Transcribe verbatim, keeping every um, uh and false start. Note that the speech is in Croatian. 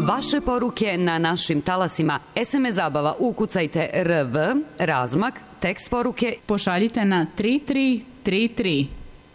Vaše poruke na našim talasima. es em es zabava ukucajte R V, razmak, tekst poruke pošaljite na tri tri tri tri.